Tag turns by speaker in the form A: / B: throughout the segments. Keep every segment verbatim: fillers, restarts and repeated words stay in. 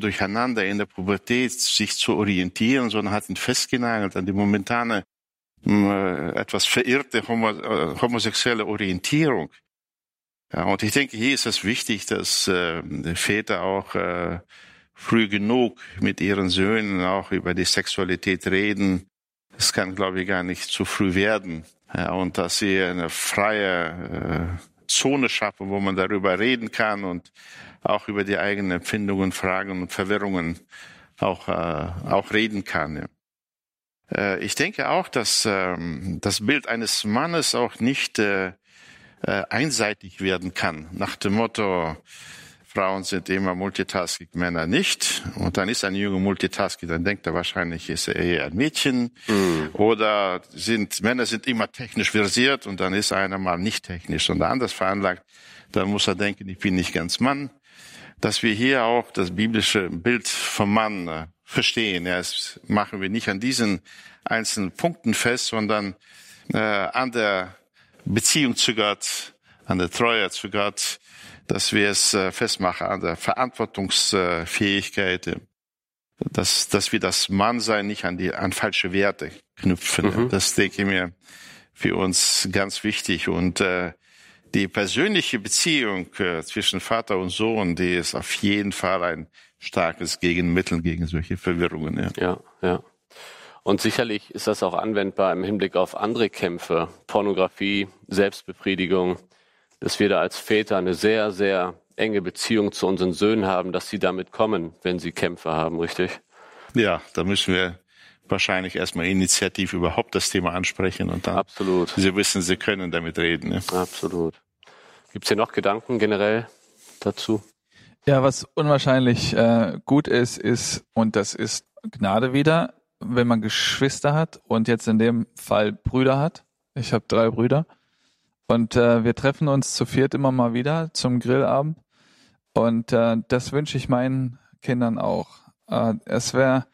A: durcheinander in der Pubertät, sich zu orientieren, sondern hat ihn festgenagelt an die momentane, äh, etwas verirrte homo, äh, homosexuelle Orientierung. Ja, und ich denke, hier ist es wichtig, dass äh, Väter auch äh, früh genug mit ihren Söhnen auch über die Sexualität reden. Es kann, glaube ich, gar nicht zu früh werden. Ja, und dass sie eine freie äh, Zone schaffen, wo man darüber reden kann und auch über die eigenen Empfindungen, Fragen und Verwirrungen auch, äh, auch reden kann. Ja. Äh, ich denke auch, dass ähm, das Bild eines Mannes auch nicht äh, äh, einseitig werden kann, nach dem Motto, Frauen sind immer Multitasking, Männer nicht. Und dann ist ein Junge Multitasking, dann denkt er wahrscheinlich, ist er eher ein Mädchen. Mhm. Oder sind Männer sind immer technisch versiert und dann ist einer mal nicht technisch, sondern anders veranlagt. Dann muss er denken, ich bin nicht ganz Mann. Dass wir hier auch das biblische Bild vom Mann äh, verstehen. Ja, das machen wir nicht an diesen einzelnen Punkten fest, sondern äh, an der Beziehung zu Gott, an der Treue zu Gott, dass wir es äh, festmachen an der Verantwortungsfähigkeit, äh, dass, dass wir das Mannsein nicht an die, an falsche Werte knüpfen. Mhm. Das denke ich mir für uns ganz wichtig. Und äh, die persönliche Beziehung äh, zwischen Vater und Sohn, die ist auf jeden Fall ein starkes Gegenmittel gegen solche Verwirrungen. Ja,
B: ja. ja. Und sicherlich ist das auch anwendbar im Hinblick auf andere Kämpfe, Pornografie, Selbstbefriedigung, dass wir da als Väter eine sehr, sehr enge Beziehung zu unseren Söhnen haben, dass sie damit kommen, wenn sie Kämpfe haben, richtig?
A: Ja, da müssen wir wahrscheinlich erstmal initiativ überhaupt das Thema ansprechen und dann
B: Absolut.
A: Sie wissen, Sie können damit reden. Ja.
B: Absolut. Gibt es hier noch Gedanken generell dazu?
C: Ja, was unwahrscheinlich äh, gut ist, ist, und das ist Gnade wieder, wenn man Geschwister hat und jetzt in dem Fall Brüder hat. Ich habe drei Brüder. Und äh, wir treffen uns zu viert immer mal wieder zum Grillabend. Und äh, das wünsche ich meinen Kindern auch. Äh, es wäre,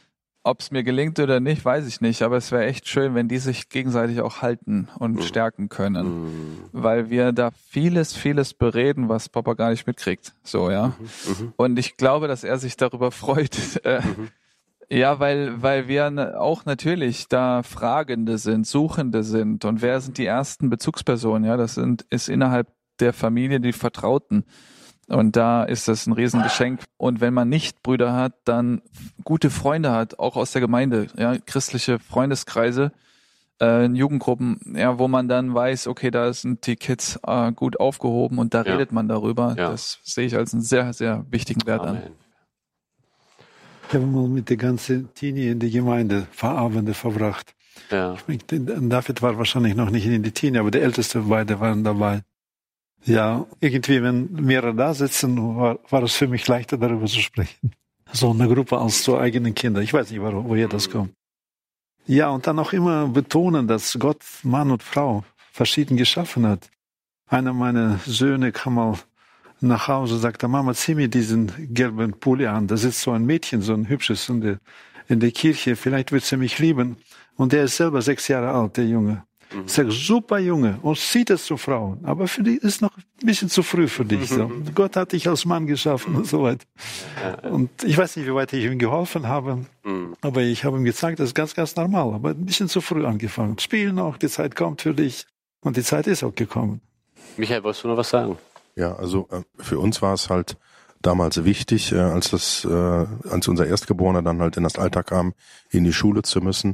C: ob es mir gelingt oder nicht, weiß ich nicht. Aber es wäre echt schön, wenn die sich gegenseitig auch halten und mhm. stärken können. Mhm. Weil wir da vieles, vieles bereden, was Papa gar nicht mitkriegt. So, ja. Mhm. Und ich glaube, dass er sich darüber freut. Äh, mhm. Ja, weil weil wir auch natürlich da Fragende sind, Suchende sind. Und wer sind die ersten Bezugspersonen? Ja, das sind ist innerhalb der Familie die Vertrauten. Und da ist das ein Riesengeschenk. Und wenn man nicht Brüder hat, dann gute Freunde hat, auch aus der Gemeinde, ja, christliche Freundeskreise, äh, Jugendgruppen, ja, wo man dann weiß, okay, da sind die Kids äh, gut aufgehoben und da ja. redet man darüber. Ja. Das sehe ich als einen sehr, sehr wichtigen Wert Amen. an.
D: Ich habe mal mit der ganzen Teenie in die Gemeinde Abende verbracht. Ja. Ich meine, David war wahrscheinlich noch nicht in die Teenie, aber die Ältesten beide waren dabei. Ja, irgendwie, wenn mehrere da sitzen, war, war es für mich leichter, darüber zu sprechen. So eine Gruppe als zu eigenen Kindern. Ich weiß nicht, wo, woher das kommt. Ja, und dann auch immer betonen, dass Gott Mann und Frau verschieden geschaffen hat. Einer meiner Söhne kam mal nach Hause, sagte, Mama, zieh mir diesen gelben Pulli an. Da sitzt so ein Mädchen, so ein hübsches in der, in der Kirche. Vielleicht wird sie mich lieben. Und der ist selber sechs Jahre alt, der Junge. Mhm. Ich sage, super Junge. Und sieht es zu Frauen. Aber für die ist noch ein bisschen zu früh für dich. So. Mhm. Gott hat dich als Mann geschaffen und so weiter. Und ich weiß nicht, wie weit ich ihm geholfen habe. Mhm. Aber ich habe ihm gezeigt, das ist ganz, ganz normal. Aber ein bisschen zu früh angefangen. Spiel noch, die Zeit kommt für dich. Und die Zeit ist auch gekommen.
B: Michael, wolltest du noch was sagen?
E: Ja, also äh, für uns war es halt damals wichtig, äh, als das, äh, als unser Erstgeborener dann halt in das Alter kam, in die Schule zu müssen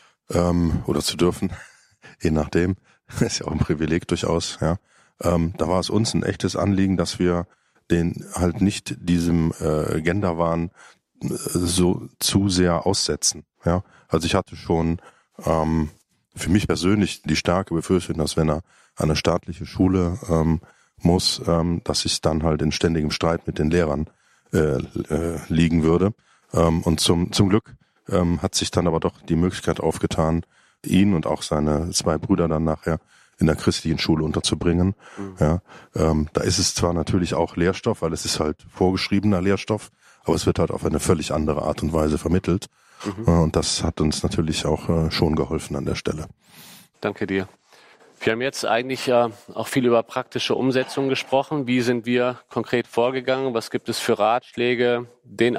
E: ähm, oder zu dürfen, je nachdem, ist ja auch ein Privileg durchaus. Ja, ähm, da war es uns ein echtes Anliegen, dass wir den halt nicht diesem äh, Genderwahn äh, so zu sehr aussetzen. Ja, also ich hatte schon ähm, für mich persönlich die starke Befürchtung, dass wenn er an eine staatliche Schule ähm, muss, ähm, dass ich dann halt in ständigem Streit mit den Lehrern äh, äh, liegen würde. Ähm, und zum zum Glück ähm, hat sich dann aber doch die Möglichkeit aufgetan, ihn und auch seine zwei Brüder dann nachher in der christlichen Schule unterzubringen. Mhm. Ja, ähm, da ist es zwar natürlich auch Lehrstoff, weil es ist halt vorgeschriebener Lehrstoff, aber es wird halt auf eine völlig andere Art und Weise vermittelt. Mhm. Äh, und das hat uns natürlich auch äh, schon geholfen an der Stelle.
B: Danke dir. Wir haben jetzt eigentlich äh, auch viel über praktische Umsetzung gesprochen. Wie sind wir konkret vorgegangen? Was gibt es für Ratschläge den